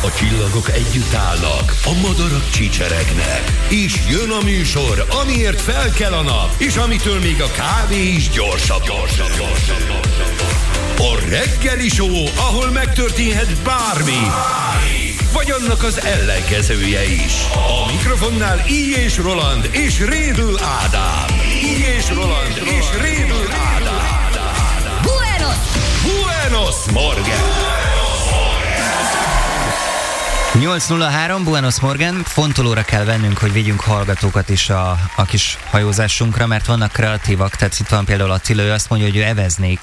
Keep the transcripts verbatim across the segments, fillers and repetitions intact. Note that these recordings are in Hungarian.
A csillagok együtt állnak, a madarak csicseregnek, és jön a műsor, amiért fel kell a nap, és amitől még a kávé is gyorsabb, gyorsabb, gyorsabb, gyorsabb. A reggeli show, ahol megtörténhet bármi, vagy annak az ellenkezője is. A mikrofonnál I. és Roland és Rédl Ádám. I. és Roland és Rédl Ádám. Buenos! Buenos Morgen! nyolc nulla három, Buenos Morgen. Fontolóra kell vennünk, hogy vigyünk hallgatókat is a, a kis hajózásunkra, mert vannak kreatívak, tehát itt van például Attila, ő azt mondja, hogy ő eveznék,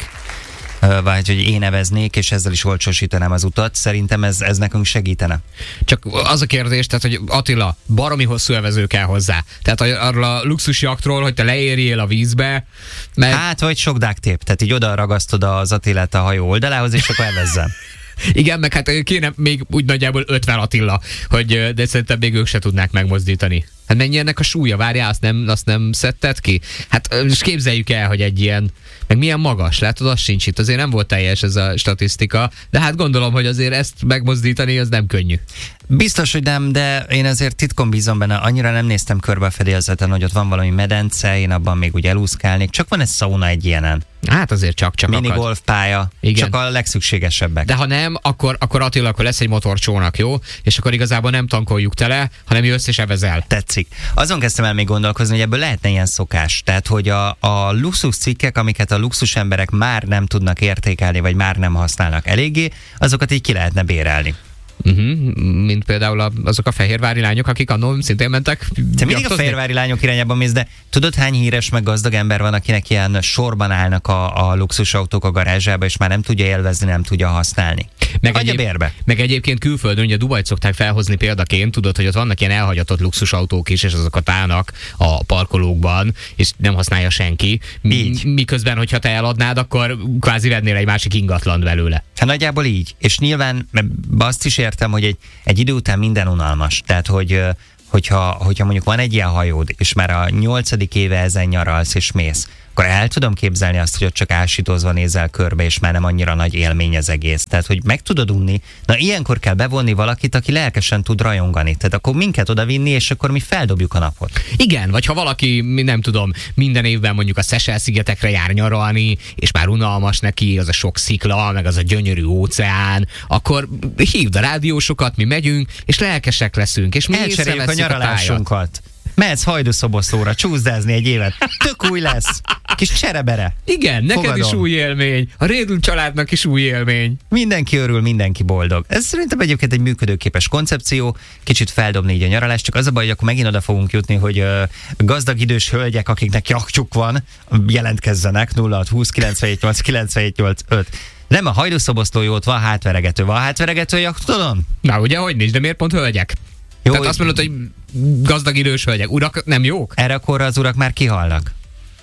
vagy hogy én eveznék, és ezzel is olcsosítanám az utat. Szerintem ez, ez nekünk segítene. Csak az a kérdés, tehát, hogy Attila, baromi hosszú evező kell hozzá. Tehát arról a luxusjaktról, hogy te leérjél a vízbe. Mert... Hát, vagy sok duct-tape, tehát így oda ragasztod az Attilát a hajó oldalához, és akkor evezzen. Igen, meg hát kéne még úgy nagyjából ötven Attila, hogy, de szerintem még ők se tudnák megmozdítani. Hát mennyi ennek a súlya? Várjál, azt nem, azt nem szedted ki? Hát most képzeljük el, hogy egy ilyen, meg milyen magas, látod, az sincs itt. Azért nem volt teljes ez a statisztika, de hát gondolom, hogy azért ezt megmozdítani, az nem könnyű. Biztos, hogy nem, de én azért titkon bízom benne, annyira nem néztem körbe a fedélzeten, hogy ott van valami medence, én abban még úgy elúszkálnék. Csak van egy szauna egy ilyenen. Hát azért csak-csak akad. Minigolf pálya, igen. Csak a legszükségesebbek. De ha nem, akkor, akkor Attila, akkor lesz egy motorcsónak, jó? És akkor igazából nem tankoljuk tele, hanem jössz és evezel. Tetszik. Azon kezdtem el még gondolkozni, hogy ebből lehetne ilyen szokás. Tehát, hogy a, a luxus cikkek, amiket a luxus emberek már nem tudnak értékelni, vagy már nem használnak eléggé, azokat így ki lehetne bérelni. Uh-huh. Mint például a, azok a fehérvári lányok, akik annól szintén mentek. Te mindig a fehérvári lányok irányába mész, de tudod, hány híres meg gazdag ember van, akinek ilyen sorban állnak a, a luxusautók a garázsába, és már nem tudja élvezni, nem tudja használni. Meg, egyéb, bérbe. Meg egyébként külföldön, ugye Dubajt szokták felhozni példaként, tudod, hogy ott vannak ilyen elhagyatott luxusautók is, és azokat állnak a parkolókban, és nem használja senki. Így. Miközben, hogyha te eladnád, akkor kvázi vennél egy másik ingatlant belőle. Hát nagyjából így. És nyilván azt is értem, hogy egy, egy idő után minden unalmas. Tehát, hogy hogyha, hogyha mondjuk van egy ilyen hajód, és már a nyolcadik éve ezen nyaralsz és mész, akkor el tudom képzelni azt, hogy ott csak ásítozva nézel körbe, és már nem annyira nagy élmény az egész. Tehát, hogy meg tudod unni, na ilyenkor kell bevonni valakit, aki lelkesen tud rajongani. Tehát akkor minket odavinni, és akkor mi feldobjuk a napot. Igen, vagy ha valaki, nem tudom, minden évben mondjuk a Seychelles-szigetekre jár nyaralni, és már unalmas neki az a sok szikla, meg az a gyönyörű óceán, akkor hívd a rádiósokat, mi megyünk, és lelkesek leszünk, és mi elcseréljük a nyaralásunkat. Mehetsz Hajdúszoboszlóra csúszdázni egy évet. Tök új lesz. Kis cserebere. Igen, neked Fogadom. Is új élmény. A Rédl családnak is új élmény. Mindenki örül, mindenki boldog. Ez szerintem egyébként egy működőképes koncepció. Kicsit feldobni így a nyaralást, csak az a baj, hogy akkor megint oda fogunk jutni, hogy uh, gazdag idős hölgyek, akiknek jachtjuk van, jelentkezzenek nulla hat húsz kilencvenhét nyolc kilencvenhét nyolc öt. Nem, a Hajdúszoboszló jót, van hátveregető. Van hátveregető jachtodon? Na ugye, hogy nincs, de miért pont hölgyek? Jó, tehát azt mondod, hogy gazdag idős hölgyek. Urak nem jók? Erre akkor az urak már kihalnak.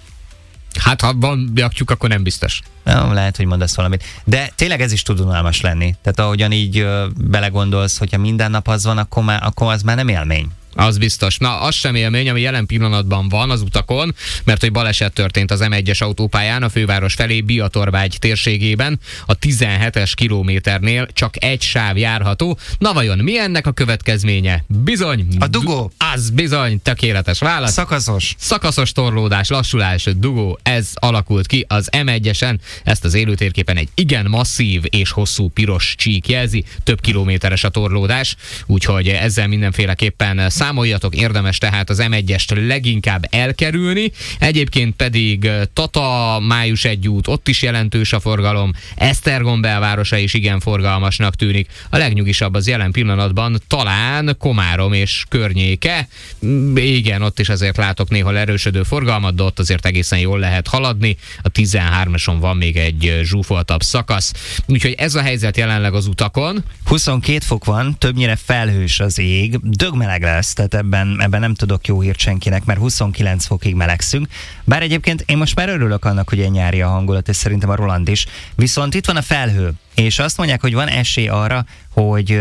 Hát ha van jachtjuk, akkor nem biztos. Nem, lehet, hogy mondasz valamit. De tényleg ez is tud unalmas lenni. Tehát ahogyan így ö, belegondolsz, hogyha minden nap az van, akkor, már, akkor az már nem élmény. Az biztos. Na, az sem élmény, ami jelen pillanatban van az utakon, mert hogy baleset történt az M egyes autópályán a főváros felé Biatorvágy térségében, a tizenhetes kilométernél csak egy sáv járható. Na vajon mi ennek a következménye? Bizony. A dugó. Az bizony, tökéletes válasz. Szakaszos. Szakaszos torlódás, lassulás, dugó, ez alakult ki az M egyesen. Ezt az élőtérképen egy igen masszív és hosszú piros csík jelzi, több kilométeres a torlódás, úgyhogy ezzel mindenféleképpen számoljatok, érdemes tehát az M egyest leginkább elkerülni, egyébként pedig Tata, május egy út, ott is jelentős a forgalom, Esztergom belvárosa is igen forgalmasnak tűnik, a legnyugisabb az jelen pillanatban talán Komárom és környéke, igen, ott is azért látok néhol erősödő forgalmat, de ott azért egészen jól lehet haladni, a tizenhármason van még egy zsúfoltabb szakasz, úgyhogy ez a helyzet jelenleg az utakon. huszonkét fok van, többnyire felhős az ég, dögmeleg lesz, tehát ebben, ebben nem tudok jó hírt senkinek, mert huszonkilenc fokig melegszünk. Bár egyébként én most már örülök annak, hogy ilyen nyári a hangulat, és szerintem a Roland is. Viszont itt van a felhő, és azt mondják, hogy van esély arra, hogy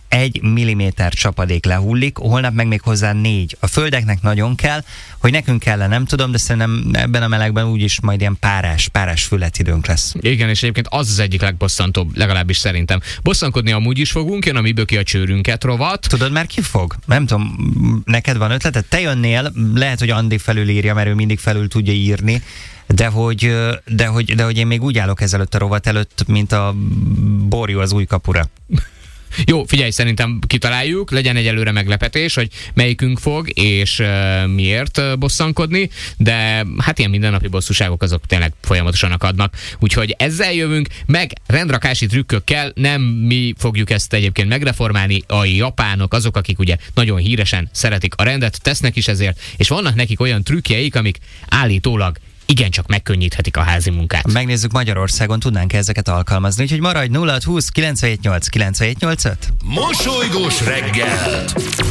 egy milliméter csapadék lehullik, holnap meg még hozzá négy. A földeknek nagyon kell, hogy nekünk kell, nem tudom, de szerintem ebben a melegben úgyis majd ilyen párás, párás fületidőnk lesz. Igen, és egyébként az az egyik legbosszantóbb, legalábbis szerintem. Bosszankodni amúgy is fogunk, jön a Mi Böki a csőrünket rovat. Tudod már ki fog? Nem tudom, neked van ötleted? Te jönnél, lehet, hogy Andi felülírja, mert ő mindig felül tudja írni, de hogy, de hogy, de hogy én még úgy állok ezelőtt a rovat előtt, mint a borjú az új kapura. Jó, figyelj, szerintem kitaláljuk, legyen egy előre meglepetés, hogy melyikünk fog, és uh, miért uh, bosszankodni, de hát ilyen mindennapi bosszúságok azok tényleg folyamatosan akadnak. Úgyhogy ezzel jövünk, meg rendrakási trükkökkel, nem mi fogjuk ezt egyébként megreformálni, a japánok, azok, akik ugye nagyon híresen szeretik a rendet, tesznek is ezért, és vannak nekik olyan trükkjeik, amik állítólag igencsak megkönnyíthetik a házi munkát. Megnézzük Magyarországon, tudnánk ezeket alkalmazni, úgyhogy maradj nulla húsz kilencvenhét nyolc kilencvenhét nyolc öt. Mosolygós reggel!